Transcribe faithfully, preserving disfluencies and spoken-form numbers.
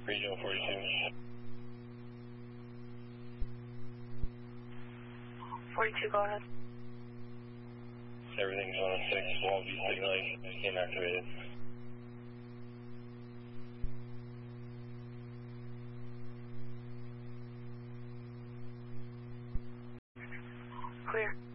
Regional forty-two. forty-two, go ahead. Everything's one oh six, wall V signaling, became activated. Clear.